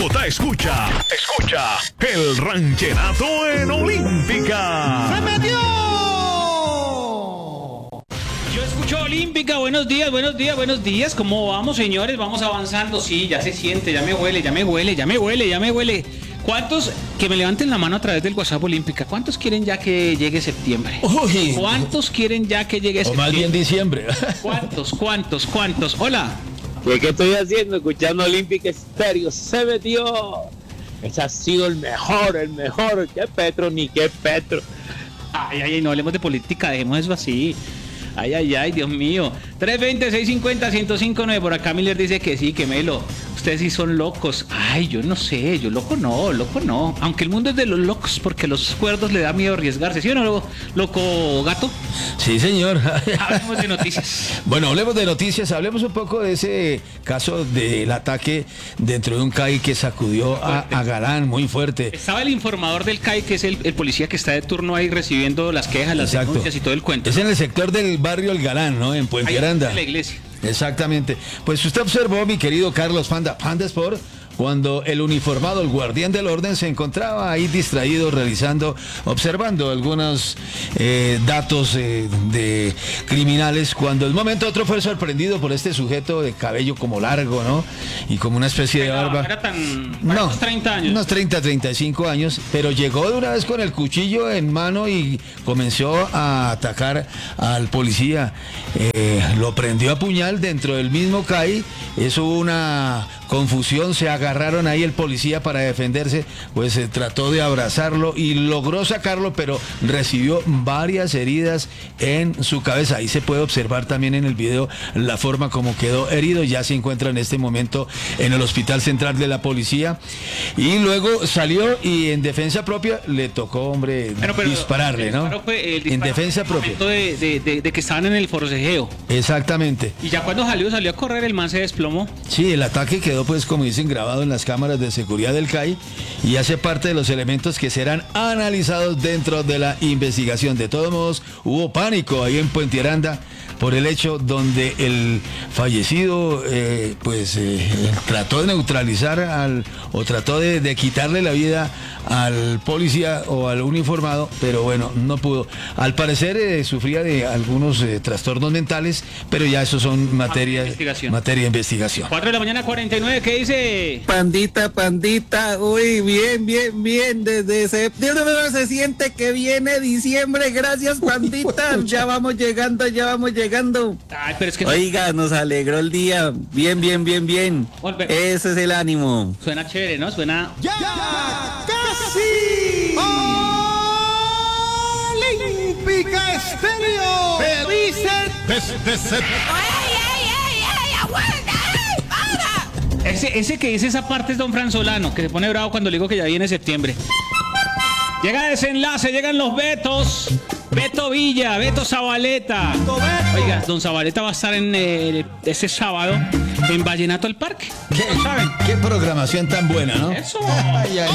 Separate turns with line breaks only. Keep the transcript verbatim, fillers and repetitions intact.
Bogotá escucha, escucha el ranchenato en Olímpica.
¡Se metió!
Yo escucho Olímpica, buenos días, buenos días, buenos días. ¿Cómo vamos, señores? Vamos avanzando. Sí, ya se siente, ya me huele, ya me huele, ya me huele, ya me huele. ¿Cuántos, que me levanten la mano a través del WhatsApp Olímpica, cuántos quieren ya que llegue septiembre?
Uy.
¿Cuántos quieren ya que llegue
O
septiembre?
más bien diciembre.
¿Cuántos, cuántos, cuántos? Hola.
¿Qué, ¿Qué estoy haciendo? Escuchando Olímpica Estéreo. Se metió. Ese ha sido el mejor, el mejor. ¿Qué Petro ni qué Petro?
Ay, ay, ay, no hablemos de política, dejemos eso así. Ay, ay, ay, Dios mío. tres veinte, seiscientos cincuenta, ciento cinco punto nueve. Por acá Miller dice que sí, que Melo. Ustedes sí son locos. Ay, yo no sé, yo loco no, loco no. Aunque el mundo es de los locos porque los cuerdos le da miedo arriesgarse. ¿Sí o no, loco gato?
Sí, señor.
Hablemos de noticias.
Bueno, hablemos de noticias, hablemos un poco de ese caso del ataque dentro de un C A I que sacudió a, a Galán muy fuerte.
Estaba el informador del C A I, que es el, el policía que está de turno ahí recibiendo las quejas, las
Exacto.
denuncias y todo el cuento.
Es en el sector del barrio El Galán, ¿no? En Puente
Ahí
Aranda.
en la iglesia.
Exactamente. Pues usted observó, mi querido Carlos Panda, Panda Sport, cuando el uniformado, el guardián del orden, se encontraba ahí distraído realizando, observando algunos eh, datos eh, de criminales, cuando de un momento a otro fue sorprendido por este sujeto de cabello como largo, ¿no? Y como una especie de
No,
barba.
no era tan...
No,
unos treinta años.
unos treinta, treinta y cinco años, pero llegó de una vez con el cuchillo en mano y comenzó a atacar al policía. Eh, lo prendió a puñal dentro del mismo C A I, eso hubo una confusión, se agarraron ahí el policía para defenderse, pues se trató de abrazarlo y logró sacarlo, pero recibió varias heridas en su cabeza. Ahí se puede observar también en el video la forma como quedó herido. Ya se encuentra en este momento en el Hospital Central de la Policía y luego salió y en defensa propia le tocó, hombre,
Bueno, pero
dispararle,
el
¿no?
disparo fue- el disparo
En defensa
fue en el
propia.
momento De, de, de, de que estaban en el forcejeo.
Exactamente.
Y ya cuando salió, salió a correr, el man se desplomó.
Sí, el ataque quedó, pues, como dicen, grabado en las cámaras de seguridad del C A I y hace parte de los elementos que serán analizados dentro de la investigación. De todos modos, hubo pánico ahí en Puente Aranda por el hecho donde el fallecido eh, pues eh, trató de neutralizar al o trató de, de quitarle la vida al policía o al uniformado, pero bueno, no pudo. Al parecer eh, sufría de algunos eh, trastornos mentales, pero ya eso son materia,
investigación.
materia de investigación.
cuatro de la mañana, cuarenta y nueve, ¿qué dice?
Pandita, pandita, uy, bien, bien, bien, desde septiembre se siente que viene diciembre, gracias pandita, ya vamos llegando, ya vamos llegando.
Ay, pero es que
Oiga, nos alegró el día, bien, bien, bien, bien,
Volver.
ese es el ánimo.
suena chévere, ¿no? Suena...
¡Ya casi! ¡Olímpica Estéreo! ¡Felices desde septiembre!
Ese, ese que dice esa parte es don Fran Solano, que se pone bravo cuando le digo que ya viene septiembre. Llega desenlace, llegan los Betos. Beto Villa, Beto Zabaleta. Oiga, don Zabaleta va a estar en eh, este sábado en Vallenato al Parque.
¿Qué,
¿Saben?
qué programación tan buena, ¿no?
Eso.
Ay, ay,